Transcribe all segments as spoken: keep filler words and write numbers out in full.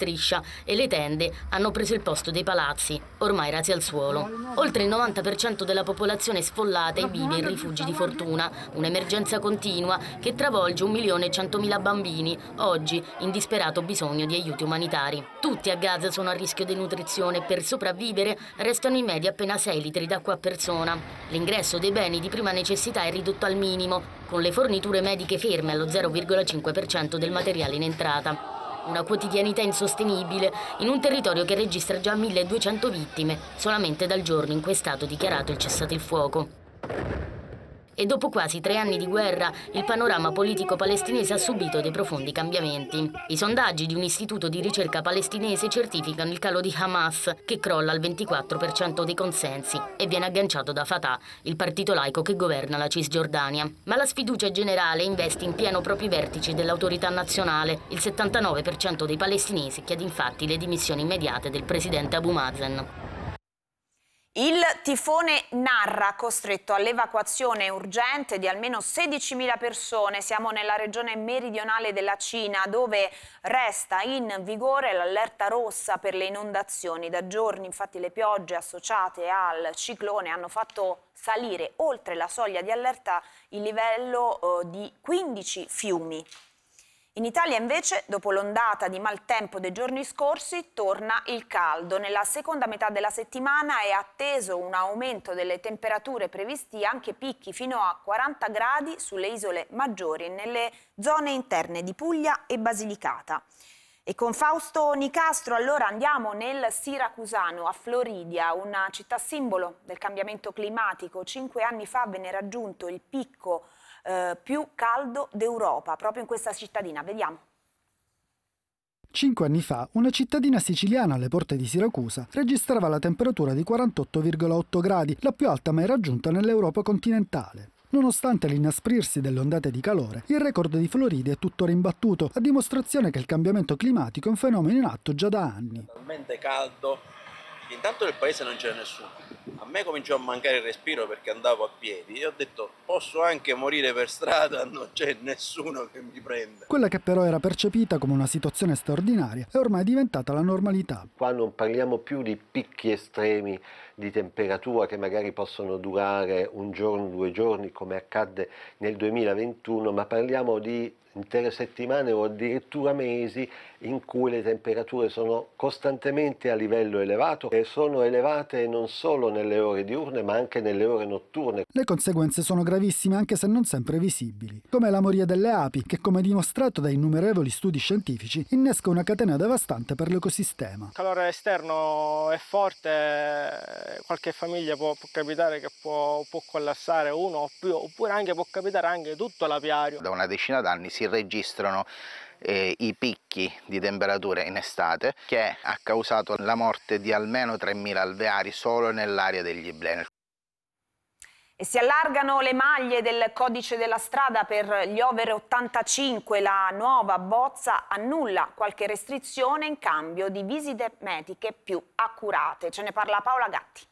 striscia e le tende hanno preso il posto dei palazzi, ormai rasi al suolo. Oltre il novanta per cento della popolazione sfollata e vive in rifugi di fortuna, un'emergenza continua che travolge un milione e centomila bambini, oggi in disperato bisogno di aiuti umanitari. Tutti a Gaza sono a rischio denutrizione e per sopravvivere restano in media appena sei litri d'acqua a persona. L'ingresso dei beni di prima necessità è ridotto al minimo, con le forniture mediche ferme allo zero virgola cinque per cento del materiale in entrata. Una quotidianità insostenibile in un territorio che registra già milleduecento vittime solamente dal giorno in cui è stato dichiarato il cessate il fuoco. E dopo quasi tre anni di guerra, il panorama politico palestinese ha subito dei profondi cambiamenti. I sondaggi di un istituto di ricerca palestinese certificano il calo di Hamas, che crolla al ventiquattro per cento dei consensi e viene agganciato da Fatah, il partito laico che governa la Cisgiordania. Ma la sfiducia generale investe in pieno proprio i vertici dell'autorità nazionale. Il settantanove per cento dei palestinesi chiede infatti le dimissioni immediate del presidente Abu Mazen. Il tifone Narra, costretto all'evacuazione urgente di almeno sedicimila persone. Siamo nella regione meridionale della Cina, dove resta in vigore l'allerta rossa per le inondazioni. Da giorni, infatti, le piogge associate al ciclone hanno fatto salire oltre la soglia di allerta il livello eh, di quindici fiumi. In Italia invece, dopo l'ondata di maltempo dei giorni scorsi, torna il caldo. Nella seconda metà della settimana è atteso un aumento delle temperature, previsti anche picchi fino a quaranta gradi sulle isole maggiori e nelle zone interne di Puglia e Basilicata. E con Fausto Nicastro allora andiamo nel Siracusano, a Floridia, una città simbolo del cambiamento climatico. Cinque anni fa venne raggiunto il picco Eh, più caldo d'Europa, proprio in questa cittadina. Vediamo. Cinque anni fa, una cittadina siciliana alle porte di Siracusa registrava la temperatura di quarantotto virgola otto gradi, la più alta mai raggiunta nell'Europa continentale. Nonostante l'inasprirsi delle ondate di calore, il record di Floridia è tuttora imbattuto, a dimostrazione che il cambiamento climatico è un fenomeno in atto già da anni. Talmente caldo, intanto nel paese non c'era nessuno. A me cominciò a mancare il respiro perché andavo a piedi e ho detto posso anche morire per strada, non c'è nessuno che mi prenda. Quella che però era percepita come una situazione straordinaria è ormai diventata la normalità. Qua non parliamo più di picchi estremi di temperatura che magari possono durare un giorno, due giorni come accadde nel duemilaventuno, ma parliamo di intere settimane o addirittura mesi in cui le temperature sono costantemente a livello elevato e sono elevate non solo nelle ore diurne ma anche nelle ore notturne. Le conseguenze sono gravissime anche se non sempre visibili, come la moria delle api che, come dimostrato da innumerevoli studi scientifici, innesca una catena devastante per l'ecosistema. Il calore esterno è forte, qualche famiglia può, può capitare che può, può collassare uno o più, oppure anche può capitare anche tutto l'apiario. Da una decina d'anni si registrano eh, i picchi di temperature in estate, che ha causato la morte di almeno tremila alveari solo nell'area degli Ibleni. E si allargano le maglie del codice della strada per gli over ottantacinque. La nuova bozza annulla qualche restrizione in cambio di visite mediche più accurate. Ce ne parla Paola Gatti.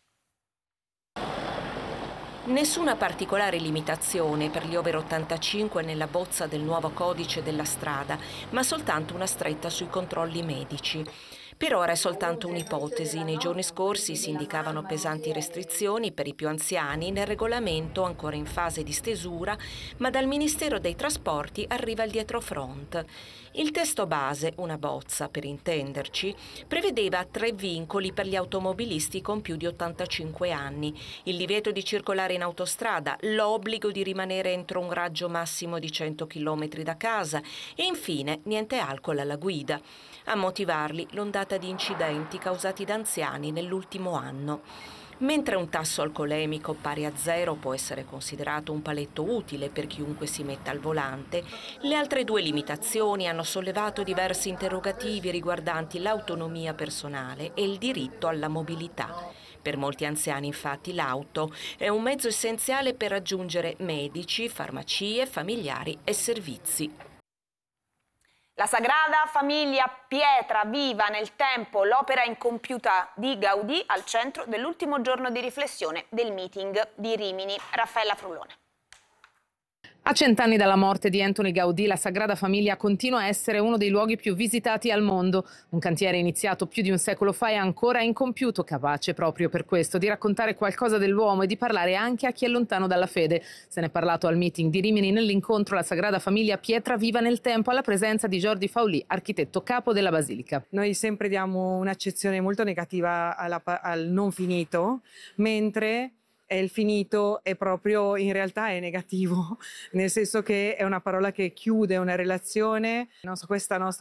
Nessuna particolare limitazione per gli over ottantacinque nella bozza del nuovo codice della strada, ma soltanto una stretta sui controlli medici. Per ora è soltanto un'ipotesi. Nei giorni scorsi si indicavano pesanti restrizioni per i più anziani nel regolamento ancora in fase di stesura, ma dal Ministero dei Trasporti arriva il dietrofront. Il testo base, una bozza per intenderci, prevedeva tre vincoli per gli automobilisti con più di ottantacinque anni: il divieto di circolare in autostrada, l'obbligo di rimanere entro un raggio massimo di cento chilometri da casa e infine niente alcol alla guida. A motivarli l'ondata di incidenti causati da anziani nell'ultimo anno. Mentre un tasso alcolemico pari a zero può essere considerato un paletto utile per chiunque si metta al volante, le altre due limitazioni hanno sollevato diversi interrogativi riguardanti l'autonomia personale e il diritto alla mobilità. Per molti anziani, infatti, l'auto è un mezzo essenziale per raggiungere medici, farmacie, familiari e servizi. La Sagrada Famiglia Pietra viva nel tempo, l'opera incompiuta di Gaudì al centro dell'ultimo giorno di riflessione del meeting di Rimini. Raffaella Frullone. A cent'anni dalla morte di Antoni Gaudì, la Sagrada Famiglia continua a essere uno dei luoghi più visitati al mondo. Un cantiere iniziato più di un secolo fa e ancora incompiuto, capace proprio per questo di raccontare qualcosa dell'uomo e di parlare anche a chi è lontano dalla fede. Se ne è parlato al meeting di Rimini nell'incontro La Sagrada Famiglia pietra viva nel tempo, alla presenza di Jordi Faulì, architetto capo della Basilica. Noi sempre diamo un'accezione molto negativa alla, al non finito, mentre il finito è proprio, in realtà è negativo, nel senso che è una parola che chiude una relazione. Non so, questa nostra